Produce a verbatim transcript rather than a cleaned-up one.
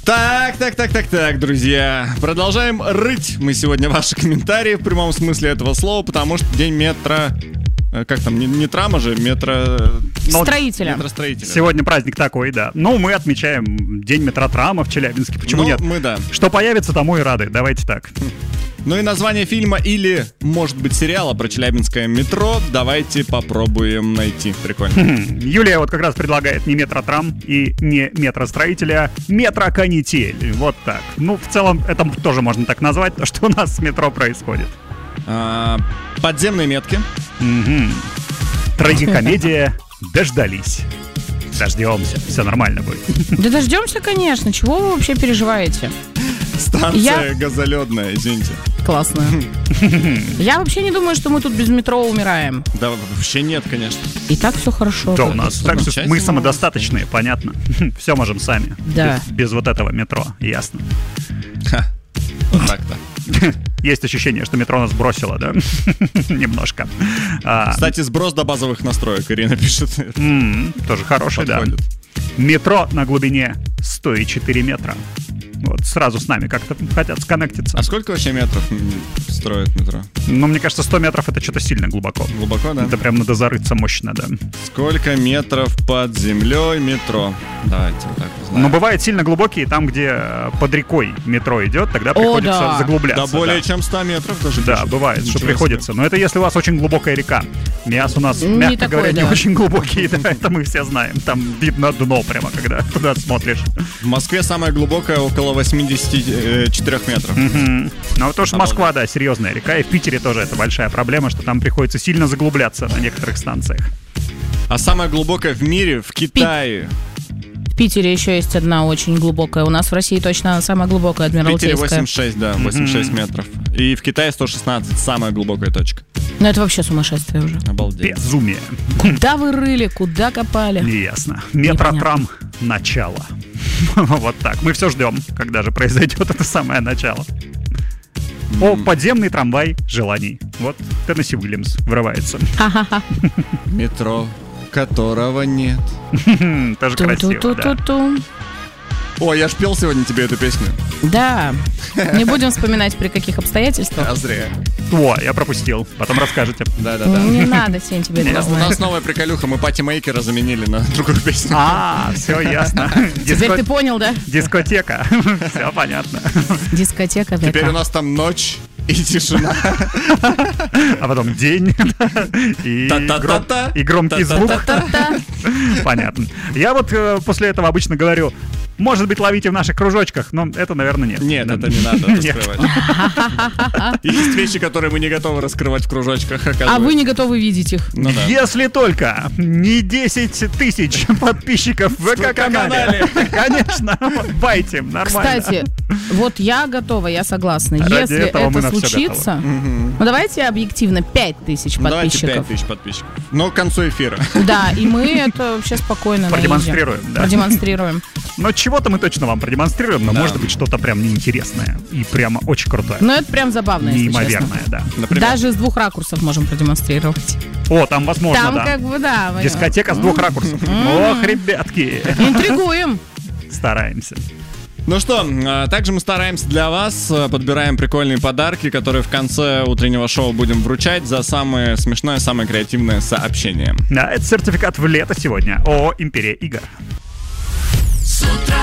Так, так, так, так, так, друзья. Продолжаем рыть мы сегодня ваши комментарии в прямом смысле этого слова, потому что день метро... Как там, не, не трама же, метро... Строителя. Метростроителя. Сегодня праздник такой, да. Ну, мы отмечаем день метротрама в Челябинске. Почему ну, нет? Мы, да. Что появится, тому и рады. Давайте так. Ну и название фильма или, может быть, сериала про челябинское метро давайте попробуем найти. Прикольно. Юлия вот как раз предлагает не метротрам и не метростроителя, а метроканитель. Вот так. Ну, в целом, это тоже можно так назвать, то, что у нас с метро происходит. А, подземные метки. Угу. Трагикомедия «Дождались». Дождемся, все нормально будет. Да дождемся, конечно. Чего вы вообще переживаете? Станция Я... газоледная, извините. Классно. Я вообще не думаю, что мы тут без метро умираем. Да вообще нет, конечно. И так все хорошо. Да, у нас так все, мы самодостаточные, понятно. Все можем сами. Да. Без, без вот этого метро, ясно. Ха. Вот так-то. Есть ощущение, что метро нас бросило, да? Немножко. Кстати, сброс до базовых настроек, Ирина пишет. Mm, тоже хороший, подходит. Да. Метро на глубине сто четыре метра. Вот сразу с нами как-то хотят сконнектиться. А сколько вообще метров строят метро? Ну, мне кажется, сто метров — это что-то сильно глубоко. Глубоко, да? Это прям надо зарыться мощно, да. Сколько метров под землей метро? Давайте вот так узнаем. Но бывает сильно глубокие там, где под рекой метро идет, тогда О, приходится да. заглубляться. Да более да. чем сто метров даже. Да, пишет. бывает, Ничего что приходится. себе. Но это если у вас очень глубокая река. Мяс у нас, не мягко такой, говоря, да. не очень глубокие, да, это мы все знаем. Там видно дно прямо, когда туда смотришь. В Москве самая глубокая около восемьдесят четыре метров. Mm-hmm. Ну, потому что Москва, да, серьезная река, и в Питере тоже это большая проблема, что там приходится сильно заглубляться на некоторых станциях. А самая глубокая в мире в Китае. В Питере еще есть одна очень глубокая. У нас в России точно самая глубокая, Адмиралтейская. В Питере восемьдесят шесть, да, восемьдесят шесть mm-hmm. метров. И в Китае сто шестнадцать, самая глубокая точка. Ну это вообще сумасшествие уже. Обалдеть. Безумие. Куда вы рыли, куда копали? Неясно. Метротрам — начало. Вот так. Мы все ждем, когда же произойдет это самое начало. О, подземный трамвай желаний. Вот Теннесси Уильямс врывается. Метро, которого нет. Тоже красиво, да. О, я ж пел сегодня тебе эту песню. Да. Не будем вспоминать, при каких обстоятельствах. А зря. О, я пропустил. Потом расскажете. Да-да-да. Не надо, Сень, тебе это знать. У нас новая приколюха. Мы патимейкера заменили на другую песню. А, все ясно. Теперь ты понял, да? Дискотека. Все понятно. Дискотека века. Теперь у нас там ночь и тишина. А потом день. И громкий звук. Понятно. Я вот после этого обычно говорю: может быть, ловите в наших кружочках, но это, наверное, нет. Нет, это не надо раскрывать. Есть вещи, которые мы не готовы раскрывать в кружочках, оказывается. А вы не готовы видеть их. Ну, да. Если только не десять тысяч подписчиков в ВК-канале. Конечно, байте, нормально. Кстати, вот я готова, я согласна. Ради Если этого мы это на всё случится, Угу. ну давайте объективно пять тысяч Давайте подписчиков. пять тысяч подписчиков. Но к концу эфира. Да, и мы это вообще спокойно продемонстрируем. Да. Продемонстрируем. Но чего-то мы точно вам продемонстрируем, но Да. может быть что-то прям неинтересное и прямо очень крутое. Но это прям забавно, если неимоверное, честно. да. Например? Даже с двух ракурсов можем продемонстрировать. О, там возможно, Там да. как бы, да. мы- Дискотека с двух ракурсов. Ох, ребятки. Интригуем. Стараемся. Ну что, а, также мы стараемся для вас, а, подбираем прикольные подарки, которые в конце утреннего шоу будем вручать за самое смешное, самое креативное сообщение. Да, это сертификат в лето сегодня. О, Империя игр. С утра